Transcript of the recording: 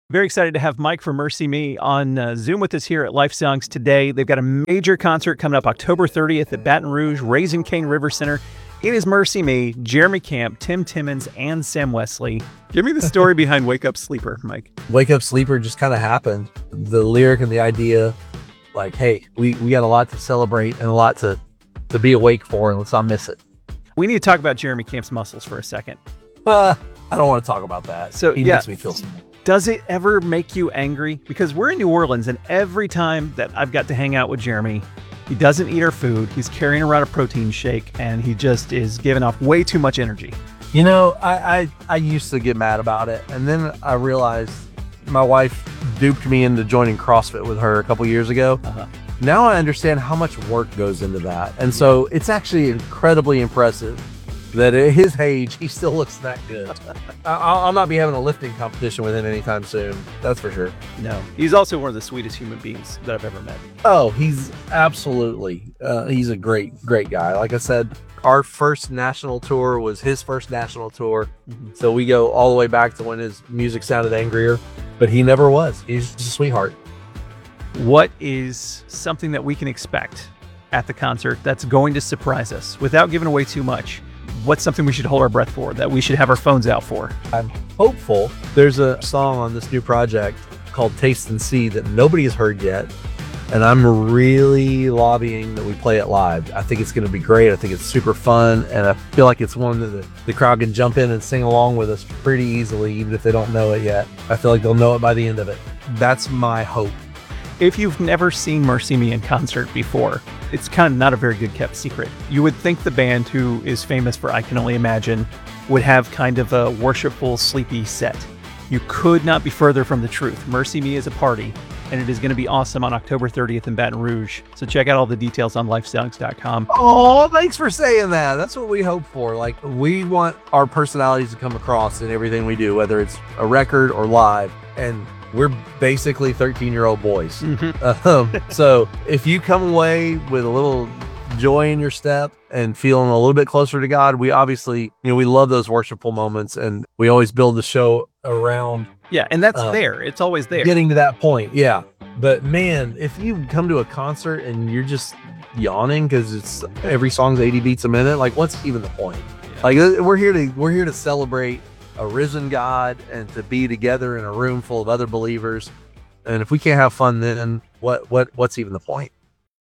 Very excited to have Mike from Mercy Me on Zoom with us here at Life Songs today. They've got a major concert coming up October 30th at Baton Rouge, Raising Cane River Center. It is Mercy Me, Jeremy Camp, Tim Timmons, and Sam Wesley. Give me the story behind Wake Up Sleeper, Mike. Wake Up Sleeper just kind of happened. The lyric and the idea, like, hey, we got a lot to celebrate and a lot to be awake for, and let's not miss it. We need to talk about Jeremy Camp's muscles for a second. I don't want to talk about that. So, he makes me feel small. Does it ever make you angry? Because we're in New Orleans, and every time that I've got to hang out with Jeremy, he doesn't eat our food. He's carrying around a protein shake, and he just is giving off way too much energy. You know, I used to get mad about it, and then I realized my wife duped me into joining CrossFit with her a couple years ago. Now I understand how much work goes into that, and so it's actually incredibly impressive that at his age, he still looks that good. I'll not be having a lifting competition with him anytime soon. That's for sure. No. He's also one of the sweetest human beings that I've ever met. Oh, he's absolutely, he's a great guy. Like I said, our first national tour was his first national tour. So we go all the way back to when his music sounded angrier, but he never was. He's just a sweetheart. What is something that we can expect at the concert that's going to surprise us without giving away too much? What's something we should hold our breath for, that we should have our phones out for? I'm hopeful. There's a song on this new project called Taste and See that nobody has heard yet, and I'm really lobbying that we play it live. I think it's going to be great. I think it's super fun, and I feel like it's one that the crowd can jump in and sing along with us pretty easily, even if they don't know it yet. I feel like they'll know it by the end of it. That's my hope. If you've never seen Mercy Me in concert before, it's kind of not a very good kept secret. You would think the band, who is famous for I Can Only Imagine, would have kind of a worshipful, sleepy set. You could not be further from the truth. Mercy Me is a party, and it is going to be awesome on October 30th in Baton Rouge. So check out all the details on lifesongs.com. Oh, thanks for saying that. That's what we hope for. Like, we want our personalities to come across in everything we do, whether it's a record or live. And we're basically 13-year-old boys. So if you come away with a little joy in your step and feeling a little bit closer to God, we obviously, we love those worshipful moments, and we always build the show around. Yeah, and that's there. It's always there. Getting to that point, yeah. But man, if you come to a concert and you're just yawning because it's every song's 80 beats a minute, like, what's even the point? Yeah. Like, we're here to celebrate a risen God and to be together in a room full of other believers. And if we can't have fun, then what's even the point?